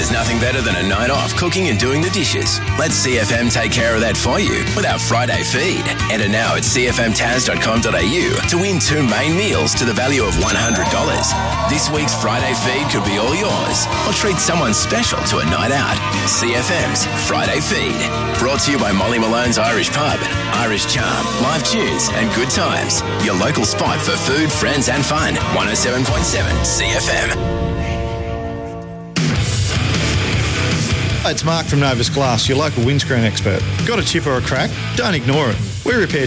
There's nothing better than a night off cooking and doing the dishes. Let CFM take care of that for you with our Friday feed. Enter now at cfmtaz.com.au to win 2 main meals to the value of $100. This week's Friday feed could be all yours, or treat someone special to a night out. CFM's Friday feed. Brought to you by Molly Malone's Irish Pub, Irish Charm, live tunes and good times. Your local spot for food, friends and fun. 107.7 CFM. It's Mark from Novus Glass, your local windscreen expert. Got a chip or a crack? Don't ignore it. We repair